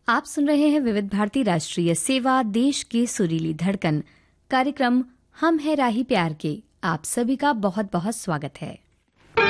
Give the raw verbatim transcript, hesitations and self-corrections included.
आप सुन रहे हैं विविध भारती राष्ट्रीय सेवा, देश की सुरीली धड़कन। कार्यक्रम हम है राही प्यार के, आप सभी का बहुत बहुत स्वागत है।